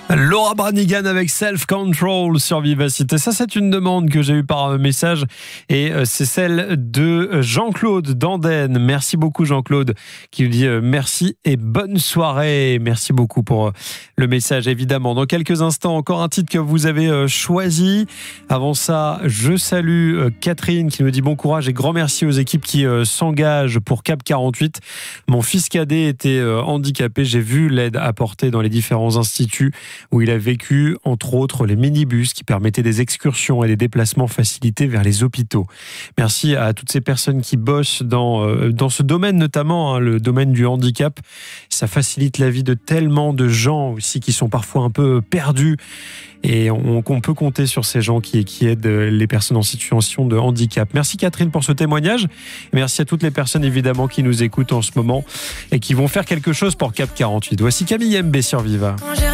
Laura Branigan avec Self Control sur Vivacité. Ça, c'est une demande que j'ai eue par message et c'est celle de Jean-Claude d'Andenne. Merci beaucoup Jean-Claude qui nous dit merci et bonne soirée. Merci beaucoup pour le message évidemment. Dans quelques instants, encore un titre que vous avez choisi. Avant ça, je salue Catherine qui nous dit bon courage et grand merci aux équipes qui s'engagent pour Cap 48. Mon fils cadet était handicapé. J'ai vu l'aide apportée dans les différents instituts où il a vécu, entre autres, les minibus qui permettaient des excursions et des déplacements facilités vers les hôpitaux. Merci à toutes ces personnes qui bossent dans ce domaine, notamment le domaine du handicap. Ça facilite la vie de tellement de gens aussi qui sont parfois un peu perdus. Et on peut compter sur ces gens qui aident les personnes en situation de handicap. Merci Catherine pour ce témoignage. Et merci à toutes les personnes évidemment qui nous écoutent en ce moment et qui vont faire quelque chose pour Cap 48. Voici Camille MB sur Viva.